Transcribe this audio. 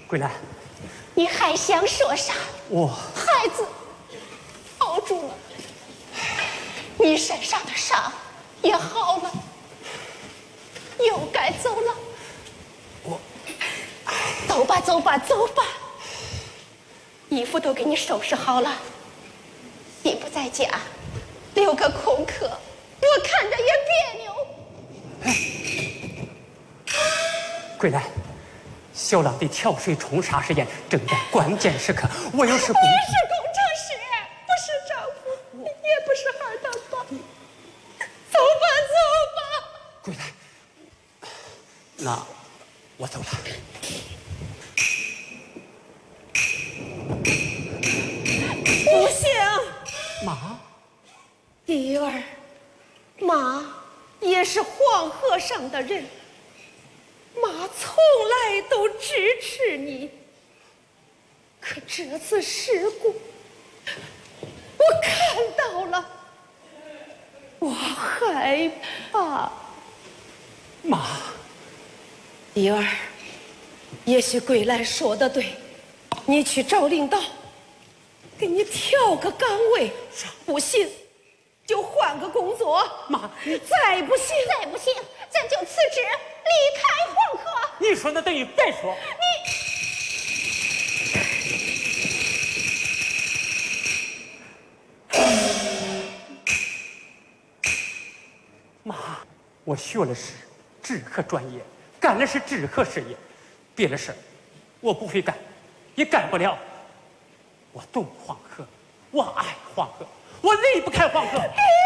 桂兰， 你还想说啥？孩子熬住了，你身上的伤也好了，又该走了。走吧，走吧，走吧。衣服都给你收拾好了，你不在家，留个空壳，我看着也别扭。 桂兰，小郎的跳水冲沙试验正在关键时刻，我要是不…… 我是工程师，不是丈夫，也不是二大爸。走吧，走吧。 桂兰，那我走了。 不行， 妈， 迪儿，妈也是黄河上的人，妈从来都支持你。可这次事故，我看到了，我害怕。 妈， 迪儿，也许桂兰说的对，你去找领导，给你调个岗位，不行就换个工作。 妈， 再不行，咱就辞职离开黄河。 你说那等于白说。妈，我学的是制壳专业，干的是制壳事业，别的事我不会干，也干不了。我懂黄河，我爱黄河，我离不开黄河。